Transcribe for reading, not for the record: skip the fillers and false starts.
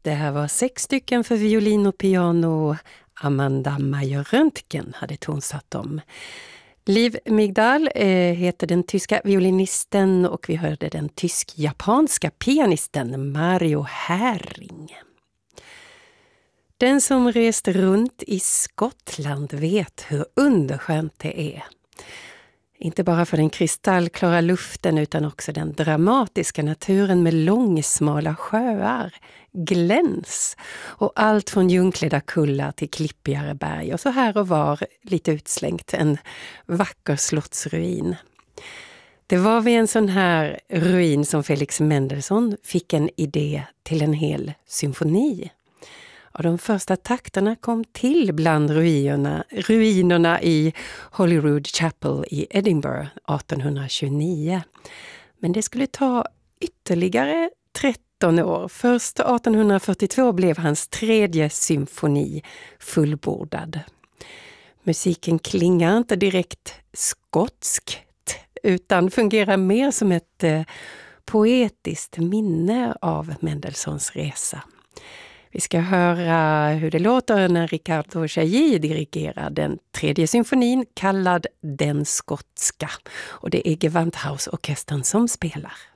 Det här var 6 stycken för violin och piano. Amanda Meyer-Röntgen hade tonsatt dem. Liv Migdal heter den tyska violinisten och vi hörde den tysk-japanska pianisten Mario Häring. Den som rest runt i Skottland vet hur underskönt det är. Inte bara för den kristallklara luften utan också den dramatiska naturen med långsmala sjöar, gläns och allt från djungklädda kullar till klippigare berg och så här och var lite utslängt en vacker slottsruin. Det var vid en sån här ruin som Felix Mendelssohn fick en idé till en hel symfoni. Och de första takterna kom till bland ruinerna i Holyrood Chapel i Edinburgh 1829. Men det skulle ta ytterligare 13 år. Först 1842 blev hans 3:e symfoni fullbordad. Musiken klingar inte direkt skotskt utan fungerar mer som ett poetiskt minne av Mendelssohns resa. Vi ska höra hur det låter när Riccardo Chailly dirigerar den 3:e symfonin kallad Den skotska. Och det är Gewandhausorkestern som spelar.